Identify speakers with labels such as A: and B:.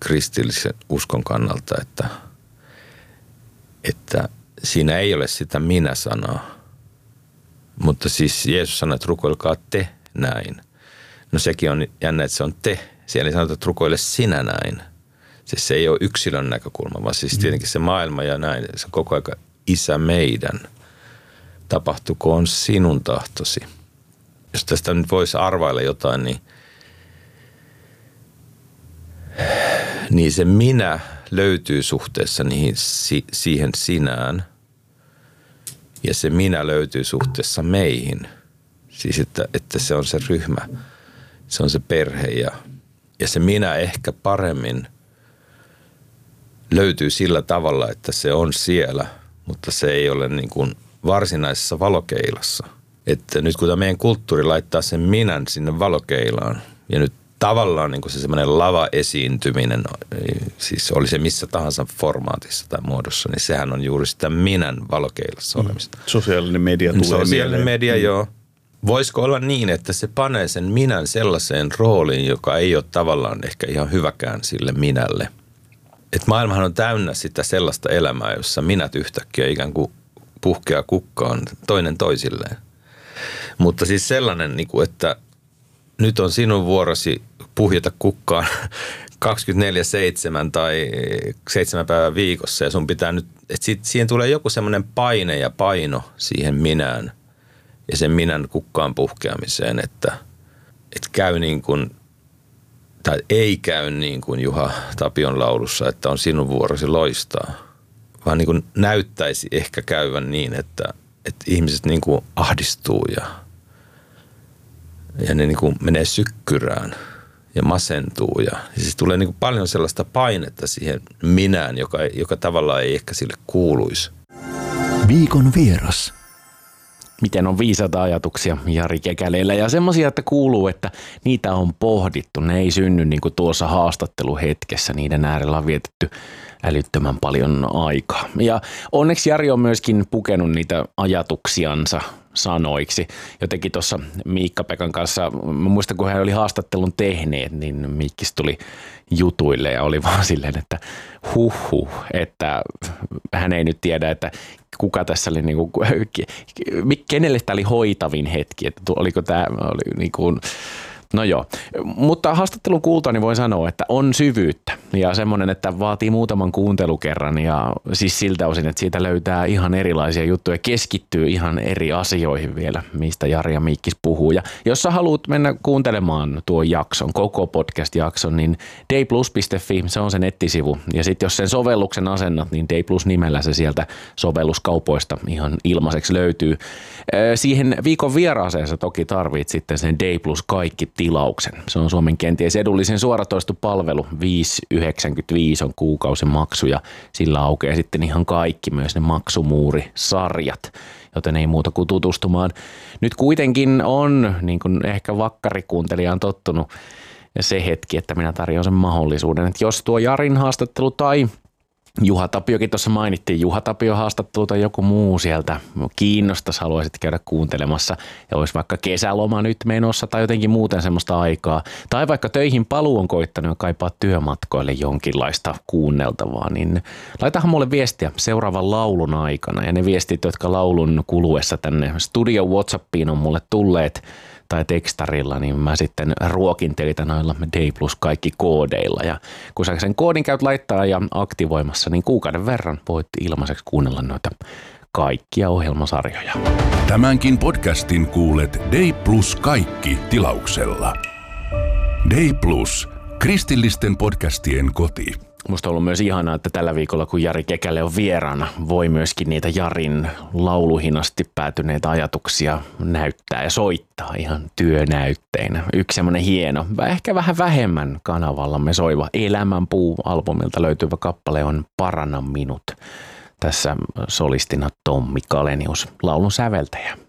A: kristillisen uskon kannalta, että siinä ei ole sitä minä-sanaa. Mutta siis Jeesus sanoi, että rukoilkaa te näin. No sekin on jännä, että se on te. Siellä ei sanota, että rukoile sinä näin. Siis se ei ole yksilön näkökulma, vaan siis tietenkin se maailma ja näin. Se on koko ajan Isä meidän. Tapahtukoon sinun tahtosi. Jos tästä nyt voisi arvailla jotain, niin se minä löytyy suhteessa siihen sinään. Ja se minä löytyy suhteessa meihin. Siis että se on se ryhmä, se on se perhe ja se minä ehkä paremmin löytyy sillä tavalla, että se on siellä, mutta se ei ole niin kuin varsinaisessa valokeilassa. Että nyt kun meidän kulttuuri laittaa sen minän sinne valokeilaan ja nyt tavallaan niin kuin se semmoinen lava-esiintyminen, siis oli se missä tahansa formaatissa tai muodossa, niin sehän on juuri sitä minän valokeilassa olemista.
B: Sosiaalinen media tulee
A: Sosiaalinen media, joo. Voisiko olla niin, että se panee sen minän sellaiseen rooliin, joka ei ole tavallaan ehkä ihan hyväkään sille minälle? Että maailmahan on täynnä sitä sellaista elämää, jossa minät yhtäkkiä ikään kuin puhkeaa kukkaan toinen toisilleen. Mutta siis sellainen, että nyt on sinun vuorosi puhjeta kukkaan 24/7 tai 7 päivää viikossa ja sun pitää nyt, että siihen tulee joku semmoinen paine ja paino siihen minään ja sen minän kukkaan puhkeamiseen, että käy niin kuin, tai ei käy niin kuin Juha Tapion laulussa, että on sinun vuorosi loistaa, vaan niin kuin näyttäisi ehkä käyvän niin, että ihmiset niin kuin ahdistuu ja ne niin kuin menee sykkyrään ja masentuu ja siis tulee niin kuin paljon sellaista painetta siihen minään, joka tavallaan ei ehkä sille kuuluisi.
C: Viikon vieras.
D: Miten on viisaita ajatuksia Jari Kekäleellä ja semmoisia, että kuuluu, että niitä on pohdittu. Ne ei synny niin kuin tuossa haastatteluhetkessä. Niiden äärellä on vietetty älyttömän paljon aikaa. Ja onneksi Jari on myöskin pukenut niitä ajatuksiansa sanoiksi. Jotenkin tuossa Miikka-Pekan kanssa, mä muistan kun hän oli haastattelun tehneet, niin Miikkis tuli jutuille ja oli vaan silleen, että että hän ei nyt tiedä, että kuka tässä oli niinku, kenelle tämä oli hoitavin hetki, että oliko tämä oli niinku, no joo, mutta haastattelun kuultua niin voi sanoa, että on syvyyttä ja semmoinen, että vaatii muutaman kuuntelukerran ja siis siltä osin, että siitä löytää ihan erilaisia juttuja, keskittyy ihan eri asioihin vielä, mistä Jari ja Miikkis puhuu. Ja jos sä haluat mennä kuuntelemaan tuon jakson, koko podcast-jakson, niin dayplus.fi, se on se nettisivu. Ja sitten jos sen sovelluksen asennat, niin Dayplus nimellä se sieltä sovelluskaupoista ihan ilmaiseksi löytyy. Siihen viikon vieraaseen sä toki tarvit sitten sen Dayplus kaikki tilauksen. Se on Suomen kenties edullisin suoratoistopalvelu. 5,95 on kuukausimaksu ja sillä aukeaa sitten ihan kaikki, myös ne maksumuurisarjat, joten ei muuta kuin tutustumaan. Nyt kuitenkin on, niin kuin ehkä vakkarikuuntelija on tottunut, se hetki, että minä tarjoan sen mahdollisuuden, että jos tuo Jarin haastattelu tai Juha Tapiokin tuossa mainittiin, Juha Tapio haastattelu tai joku muu sieltä kiinnostaisi, haluaisit käydä kuuntelemassa ja olisi vaikka kesäloma nyt menossa tai jotenkin muuten semmoista aikaa. Tai vaikka töihin paluu on koittanut ja kaipaa työmatkoille jonkinlaista kuunneltavaa, niin laitahan mulle viestiä seuraavan laulun aikana ja ne viestit, jotka laulun kuluessa tänne studio WhatsAppiin on mulle tulleet tai tekstarilla, niin mä sitten ruokin teitä noilla Dayplus kaikki koodeilla. Ja kun sä sen koodin käyt laittaa ja aktivoimassa, niin kuukauden verran voit ilmaiseksi kuunnella noita kaikkia ohjelmasarjoja.
C: Tämänkin podcastin kuulet Dayplus kaikki tilauksella. Dayplus, kristillisten podcastien koti.
D: Musta on ollut myös ihanaa, että tällä viikolla, kun Jari Kekäle on vieraana, voi myöskin niitä Jarin lauluihin asti päätyneitä ajatuksia näyttää ja soittaa ihan työnäytteinä. Yksi semmoinen hieno, ehkä vähän vähemmän kanavallamme soiva Elämänpuu-albumilta löytyvä kappale on Paranna minut. Tässä solistina Tommi Kalenius, laulun säveltäjä.